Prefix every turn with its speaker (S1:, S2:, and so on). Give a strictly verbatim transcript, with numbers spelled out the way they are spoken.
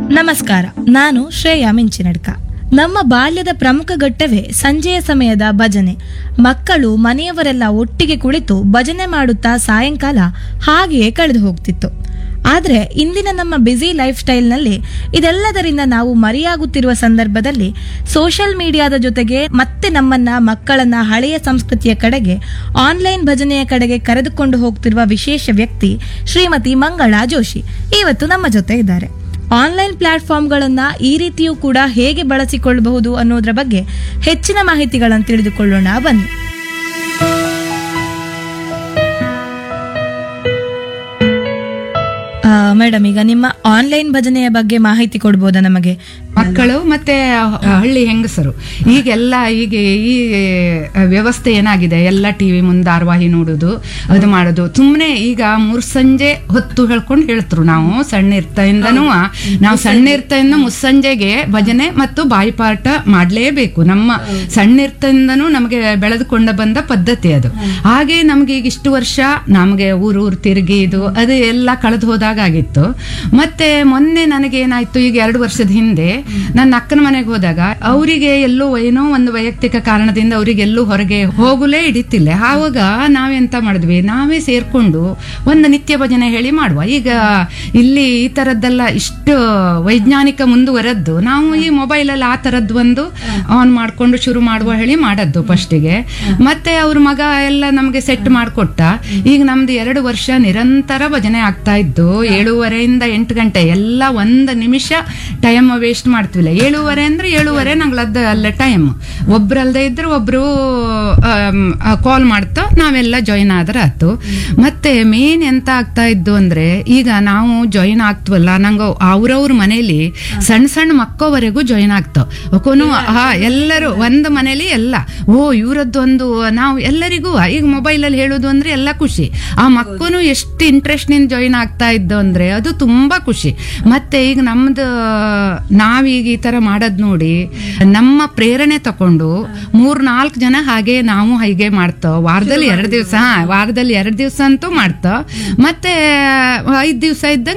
S1: ನಮಸ್ಕಾರ, ನಾನು ಶ್ರೇಯಾ ಮಿಂಚಿನಡ್ಕ. ನಮ್ಮ ಬಾಲ್ಯದ ಪ್ರಮುಖ ಘಟ್ಟವೇ ಸಂಜೆಯ ಸಮಯದ ಭಜನೆ. ಮಕ್ಕಳು ಮನೆಯವರೆಲ್ಲ ಒಟ್ಟಿಗೆ ಕುಳಿತು ಭಜನೆ ಮಾಡುತ್ತಾ ಸಾಯಂಕಾಲ ಹಾಗೆಯೇ ಕಳೆದು ಹೋಗ್ತಿತ್ತು. ಆದ್ರೆ ಇಂದಿನ ನಮ್ಮ ಬ್ಯುಸಿ ಲೈಫ್ ಸ್ಟೈಲ್ನಲ್ಲಿ ಇದೆಲ್ಲದರಿಂದ ನಾವು ಮರೆಯಾಗುತ್ತಿರುವ ಸಂದರ್ಭದಲ್ಲಿ ಸೋಷಿಯಲ್ ಮೀಡಿಯಾದ ಜೊತೆಗೆ ಮತ್ತೆ ನಮ್ಮನ್ನ ಮಕ್ಕಳನ್ನ ಹಳೆಯ ಸಂಸ್ಕೃತಿಯ ಕಡೆಗೆ, ಆನ್ಲೈನ್ ಭಜನೆಯ ಕಡೆಗೆ ಕರೆದುಕೊಂಡು ಹೋಗ್ತಿರುವ ವಿಶೇಷ ವ್ಯಕ್ತಿ ಶ್ರೀಮತಿ ಮಂಗಳಾ ಜೋಶಿ ಇವತ್ತು ನಮ್ಮ ಜೊತೆ ಇದ್ದಾರೆ. ಆನ್ಲೈನ್ ಪ್ಲಾಟ್ಫಾರ್ಮ್ಗಳನ್ನ ಈ ರೀತಿಯೂ ಕೂಡ ಹೇಗೆ ಬಳಸಿಕೊಳ್ಳಬಹುದು ಅನ್ನೋದ್ರ ಬಗ್ಗೆ ಹೆಚ್ಚಿನ ಮಾಹಿತಿಗಳನ್ನು ತಿಳಿದುಕೊಳ್ಳೋಣ ಬನ್ನಿ. ಮೇಡಮ್, ಈಗ ನಿಮ್ಮ ಆನ್ಲೈನ್ ಭಜನೆಯ ಬಗ್ಗೆ ಮಾಹಿತಿ ಕೊಡ್ಬೋದಾ ನಮಗೆ?
S2: ಮಕ್ಕಳು ಮತ್ತೆ ಹಳ್ಳಿ ಹೆಂಗಸರು ಈಗೆಲ್ಲ ಈಗ ಈ ವ್ಯವಸ್ಥೆ ಏನಾಗಿದೆ, ಎಲ್ಲ ಟಿವಿ ಮುಂದೆ ಧಾರಾವಾಹಿ ನೋಡುದು, ಅದು ಮಾಡೋದು. ಸುಮ್ಮನೆ ಈಗ ಮೂರ್ ಸಂಜೆ ಹೊತ್ತು ಹೇಳ್ಕೊಂಡು ಹೇಳ್ತರು. ನಾವು ಸಣ್ಣ ಇರ್ತಾಯಿಂದನೂ ನಾವು ಸಣ್ಣ ಇರ್ತಾಯಿಂದ ಮುಸ್ಸಂಜೆಗೆ ಭಜನೆ ಮತ್ತು ಬಾಯಿಪಾಠ ಮಾಡ್ಲೇಬೇಕು. ನಮ್ಮ ಸಣ್ಣ ಇರ್ತಾಯಿಂದನೂ ನಮಗೆ ಬೆಳೆದುಕೊಂಡ ಬಂದ ಪದ್ಧತಿ ಅದು. ಹಾಗೆ ನಮ್ಗೆ ಈಗ ಇಷ್ಟು ವರ್ಷ ನಮಗೆ ಊರೂರು ತಿರುಗಿ ಇದು ಅದು ಎಲ್ಲ ಕಳೆದು ಹೋದಾಗ ಆಗಿತ್ತು. ಮತ್ತೆ ಮೊನ್ನೆ ನನಗೇನಾಯ್ತು, ಈಗ ಎರಡು ವರ್ಷದ ಹಿಂದೆ ನನ್ನ ಅಕ್ಕನ ಮನೆಗೆ ಹೋದಾಗ ಅವರಿಗೆ ಎಲ್ಲೋ ಏನೋ ಒಂದು ವೈಯಕ್ತಿಕ ಕಾರಣದಿಂದ ಅವರಿಗೆ ಎಲ್ಲೂ ಹೊರಗೆ ಹೋಗಲೇ ಹಿಡಿತಿಲ್ಲ. ಆವಾಗ ನಾವೆಂತ ಮಾಡಿದ್ವಿ, ನಾವೇ ಸೇರ್ಕೊಂಡು ಒಂದು ನಿತ್ಯ ಭಜನೆ ಹೇಳಿ ಮಾಡುವ. ಈಗ ಇಲ್ಲಿ ಈ ತರದ್ದೆಲ್ಲ ಇಷ್ಟು ವೈಜ್ಞಾನಿಕ ಮುಂದುವರೆದ್ದು ನಾವು ಈ ಮೊಬೈಲ್ ಅಲ್ಲಿ ಆ ತರದ್ದು ಒಂದು ಆನ್ ಮಾಡ್ಕೊಂಡು ಶುರು ಮಾಡುವ ಹೇಳಿ ಮಾಡದ್ದು ಫಸ್ಟಿಗೆ. ಮತ್ತೆ ಅವ್ರ ಮಗ ಎಲ್ಲ ನಮ್ಗೆ ಸೆಟ್ ಮಾಡ್ಕೊಟ್ಟ. ಈಗ ನಮ್ದು ಎರಡು ವರ್ಷ ನಿರಂತರ ಭಜನೆ ಆಗ್ತಾ ಇದ್ದು, ಏಳುವರೆಯಿಂದ ಎಂಟು ಗಂಟೆ ಎಲ್ಲ ಒಂದು ನಿಮಿಷ ಟೈಮ್ ವೇಸ್ಟ್ ಮಾಡ್ತೀವಿಲ್ಲ. ಏಳುವರೆ ಅಂದ್ರೆ ಏಳುವರೆ ನಂಗ್ಲದ್ದ ಅಲ್ಲೇ ಟೈಮ್. ಒಬ್ರಲ್ದೇ ಇದ್ರೆ ಒಬ್ರು ಕಾಲ್ ಮಾಡ್ತಾ ನಾವೆಲ್ಲ ಜಾಯಿನ್ ಆದ್ರೆ ಆಯ್ತು. ಮತ್ತೆ ಮೇನ್ ಎಂತ ಆಗ್ತಾ ಇದ್ದು ಅಂದ್ರೆ, ಈಗ ನಾವು ಜಾಯಿನ್ ಆಗ್ತವಲ್ಲ, ನಂಗೆ ಅವ್ರವ್ರ ಮನೇಲಿ ಸಣ್ಣ ಸಣ್ಣ ಮಕ್ಕವರೆಗೂ ಜಾಯಿನ್ ಆಗ್ತಾವ. ಒಕೋನು ಹಾ ಎಲ್ಲರೂ ಒಂದು ಮನೇಲಿ ಎಲ್ಲ ಓ ಇವ್ರದ್ದು ಒಂದು ನಾವು ಎಲ್ಲರಿಗೂ ಈಗ ಮೊಬೈಲ್ ಅಲ್ಲಿ ಹೇಳುದು ಅಂದ್ರೆ ಎಲ್ಲ ಖುಷಿ. ಆ ಮಕ್ಕನು ಎಷ್ಟು ಇಂಟ್ರೆಸ್ಟ್ ನಿಂದ ಜಾಯಿನ್ ಆಗ್ತಾ ಇದ್ದು ಅಂದ್ರೆ ಅದು ತುಂಬಾ ಖುಷಿ. ಮತ್ತೆ ಈಗ ನಮ್ದು ನಾವೀಗ ಈ ತರ ಮಾಡೋದ್ ನೋಡಿ ನಮ್ಮ ಪ್ರೇರಣೆ ತಕೊಂಡು ಮೂರ್ ನಾಲ್ಕು ಜನ ಹಾಗೆ ನಾವು ಹೀಗೆ ಮಾಡ್ತಾವ. ವಾರದಲ್ಲಿ ಎರಡು ದಿವಸ ವಾರದಲ್ಲಿ ಎರಡು ದಿವಸ ಅಂತೂ ಮಾಡ್ತಾವ. ಮತ್ತೆ ಐದ್ ದಿವಸ ಇದ್ದಂಗೆ